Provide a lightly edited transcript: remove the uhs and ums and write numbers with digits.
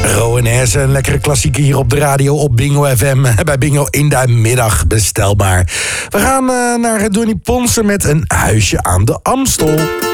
Rowanesse, een lekkere klassieker hier op de radio op Bingo FM. Bij Bingo in de middag bestelbaar. We gaan naar Donnie Ponsen met Een huisje aan de Amstel.